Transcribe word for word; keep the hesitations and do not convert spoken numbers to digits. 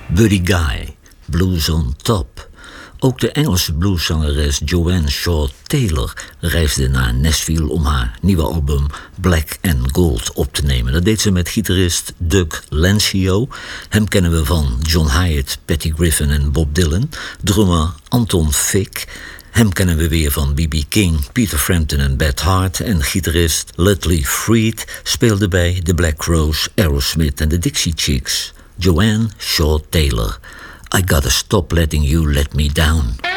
Buddy Guy, Blues on Top. Ook de Engelse blueszangeres Joanne Shaw Taylor reisde naar Nashville om haar nieuwe album Black and Gold op te nemen. Dat deed ze met gitarist Doug Lancio. Hem kennen we van John Hyatt, Patty Griffin en Bob Dylan. Drummer Anton Fick. Hem kennen we weer van B B King, Peter Frampton en Beth Hart. En gitarist Ludley Freed speelde bij The Black Crowes, Aerosmith en de Dixie Chicks. Joanne Shaw Taylor. I gotta stop letting you let me down.